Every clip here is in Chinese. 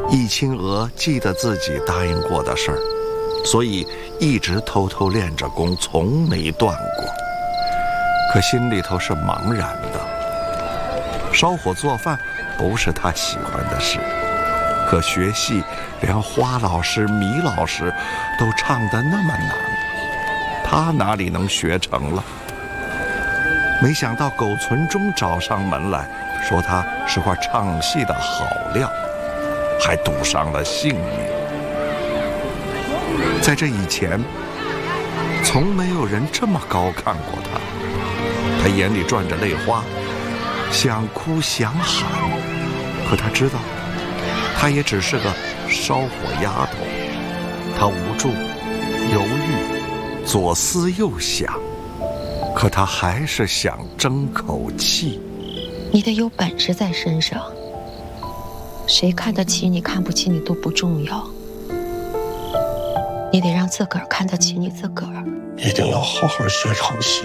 易清娥记得自己答应过的事儿，所以一直偷偷练着功，从没断过。可心里头是茫然的。烧火做饭不是他喜欢的事，可学戏连花老师、米老师都唱得那么难，他哪里能学成了？没想到苟存忠找上门来，说他是块唱戏的好料，还赌上了性命。在这以前，从没有人这么高看过他。他眼里转着泪花，想哭想喊，可他知道，他也只是个烧火丫头。他无助、犹豫、左思右想，可他还是想争口气。 你得有本事在身上，谁看得起你看不起你都不重要，你得让自个儿看得起你自个儿。 一定要好好学唱戏，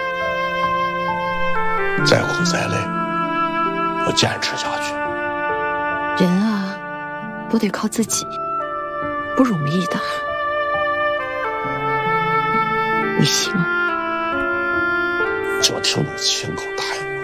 再苦再累，我坚持下去。 人啊，都得靠自己，不容易的。你行， 就听你亲口答应。